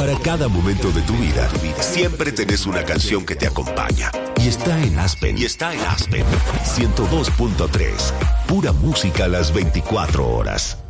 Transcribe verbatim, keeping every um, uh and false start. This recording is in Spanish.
Para cada momento de tu vida, siempre tenés una canción que te acompaña. Y está en Aspen. Y está en Aspen. ciento dos punto tres. Pura música a las veinticuatro horas.